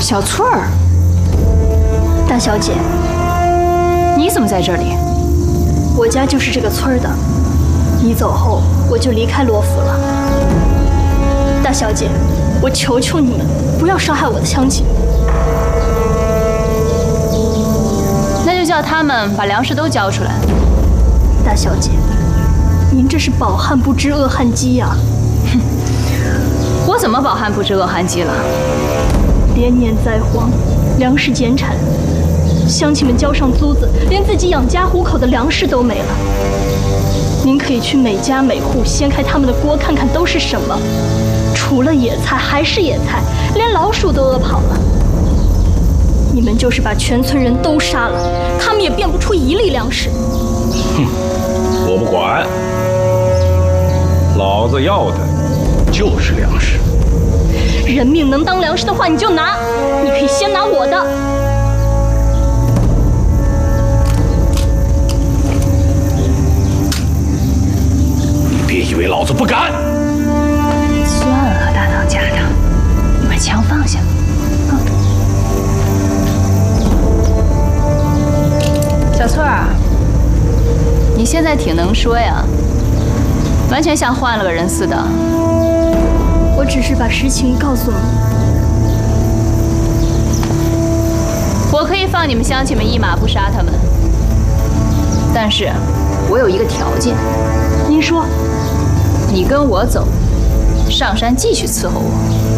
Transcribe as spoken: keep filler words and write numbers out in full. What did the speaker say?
小翠儿， 大小姐， 你怎么在这里？ 我家就是这个村儿的。你走后，我就离开罗府了。大小姐，我求求你们，不要伤害我的乡亲。 那就叫他们把粮食都交出来。 大小姐，您这是饱汉不知饿汉饥呀！ 哼，我怎么饱汉不知饿汉饥了？ 连年灾荒，粮食减产，乡亲们交上租子，连自己养家糊口的粮食都没了。您可以去每家每户掀开他们的锅，看看都是什么。除了野菜还是野菜，连老鼠都饿跑了。你们就是把全村人都杀了，他们也变不出一粒粮食。 哼，我不管，老子要的就是粮食。 人命能当粮食的话，你就拿，你可以先拿我的。 你别以为老子不敢。 算了，大当家的，你把枪放下。啊，小翠儿，你现在挺能说呀，完全像换了个人似的。 我只是把实情告诉你。 我可以放你们乡亲们一马不杀他们，但是我有一个条件。 您说？ 你跟我走，上山继续伺候我。